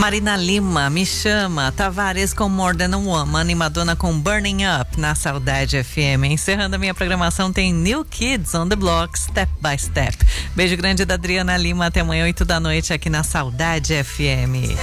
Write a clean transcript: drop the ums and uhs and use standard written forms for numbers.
Marina Lima, Me Chama, Tavares com More Than a Woman e Madonna com Burning Up na Saudade FM. Encerrando a minha programação tem New Kids on the Block, Step by Step. Beijo grande da Adriana Lima, até amanhã 8 da noite aqui na Saudade FM.